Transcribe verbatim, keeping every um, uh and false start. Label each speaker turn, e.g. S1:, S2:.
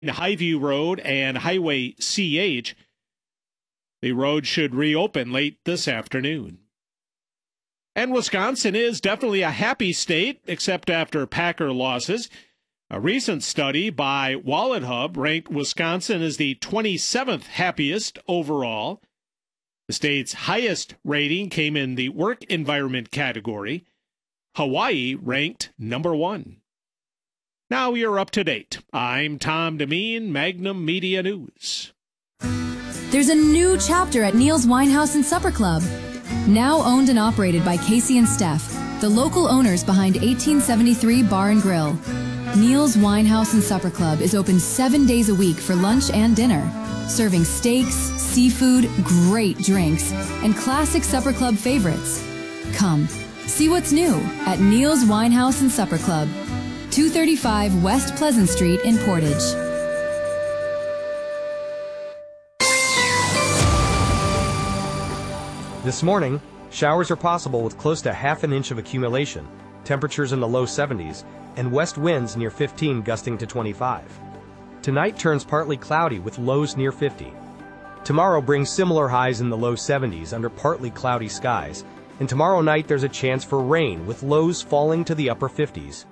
S1: Highview Road and Highway C H. The road should reopen late this afternoon. And Wisconsin is definitely a happy state, except after Packer losses. A recent study by Wallet Hub ranked Wisconsin as the twenty-seventh happiest overall. The state's highest rating came in the work environment category. Hawaii ranked number one. Now you're up to date. I'm Tom Demeen, Magnum Media News.
S2: There's a new chapter at Neil's Winehouse and Supper Club. Now owned and operated by Casey and Steph, the local owners behind eighteen seventy-three Bar and Grill. Neil's Winehouse and Supper Club is open seven days a week for lunch and dinner, serving steaks, seafood, great drinks, and classic Supper Club favorites. Come, see what's new at Neil's Winehouse and Supper Club, two thirty-five West Pleasant Street in Portage.
S3: This morning, showers are possible with close to half an inch of accumulation, temperatures in the low seventies, and west winds near fifteen gusting to twenty-five. Tonight turns partly cloudy with lows near fifty. Tomorrow brings similar highs in the low seventies under partly cloudy skies, and tomorrow night there's a chance for rain with lows falling to the upper fifties.